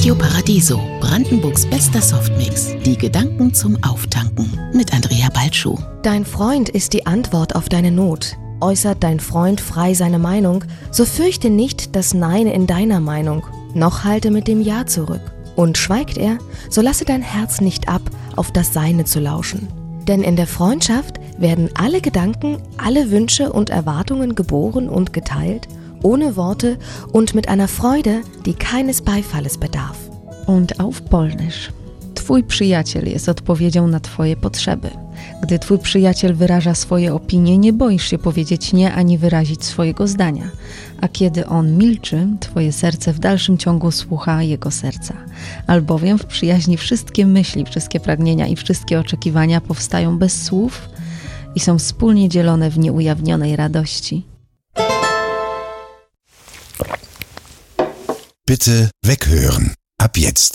Radio Paradiso, Brandenburgs bester Softmix. Die Gedanken zum Auftanken mit Andrea Balschuh. Dein Freund ist die Antwort auf deine Not. Äußert dein Freund frei seine Meinung, so fürchte nicht das Nein in deiner Meinung, noch halte mit dem Ja zurück. Und schweigt er, so lasse dein Herz nicht ab, auf das Seine zu lauschen. Denn in der Freundschaft werden alle Gedanken, alle Wünsche und Erwartungen geboren und geteilt, ohne Worte und mit einer Freude, die keines Beifalles bedarf. Und auf Polnisch. Twój przyjaciel jest odpowiedzią na twoje potrzeby. Gdy twój przyjaciel wyraża swoje opinie, nie boisz się powiedzieć nie ani wyrazić swojego zdania. A kiedy on milczy, twoje serce w dalszym ciągu słucha jego serca. Albowiem w przyjaźni wszystkie myśli, wszystkie pragnienia i wszystkie oczekiwania powstają bez słów i są wspólnie dzielone w nieujawnionej radości. Bitte weghören. Ab jetzt.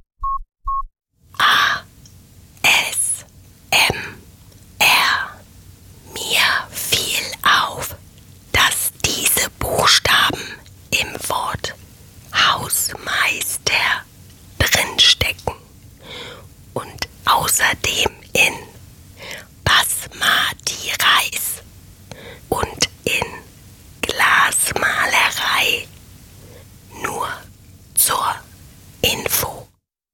Mir fiel auf, dass diese Buchstaben im Wort Hausmeister